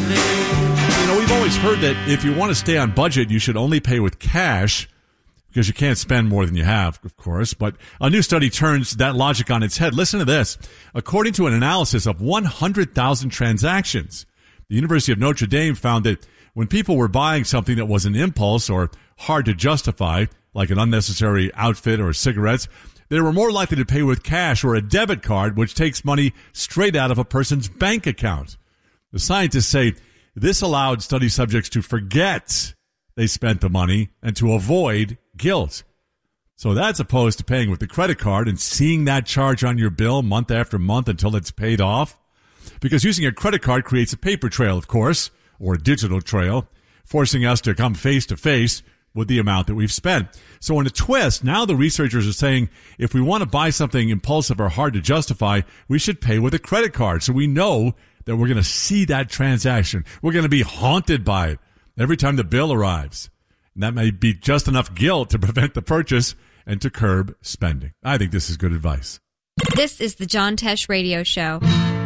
We've always heard that if you want to stay on budget, you should only pay with cash because you can't spend more than you have, of course. But a new study turns that logic on its head. Listen to this. According to an analysis of 100,000 transactions, the University of Notre Dame found that when people were buying something that was an impulse or hard to justify, like an unnecessary outfit or cigarettes, they were more likely to pay with cash or a debit card, which takes money straight out of a person's bank account. The scientists say this allowed study subjects to forget they spent the money and to avoid guilt. So that's opposed to paying with the credit card and seeing that charge on your bill month after month until it's paid off. Because using a credit card creates a paper trail, of course, or a digital trail, forcing us to come face to face with the amount that we've spent. So in a twist, now the researchers are saying if we want to buy something impulsive or hard to justify, we should pay with a credit card. So we know that we're going to see that transaction. We're going to be haunted by it every time the bill arrives. And that may be just enough guilt to prevent the purchase and to curb spending. I think this is good advice. This is the John Tesh Radio Show.